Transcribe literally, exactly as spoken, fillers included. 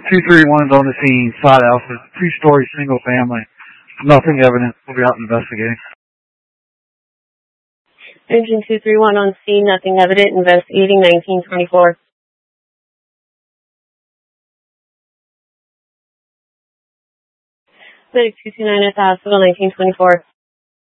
two three one is on the scene, side alpha, two-story single family. Nothing evident. We'll be out investigating. Engine two three one on scene, nothing evident, investigating nineteen twenty-four. Medic two two nine at the hospital, nineteen twenty-four.